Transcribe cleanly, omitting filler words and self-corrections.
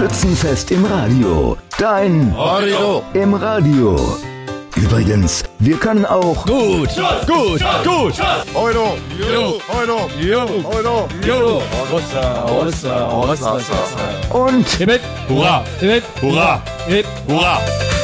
Schützenfest im Radio. Dein Radio im Radio. Übrigens, wir können auch gut. Euro, und hurra, hurra.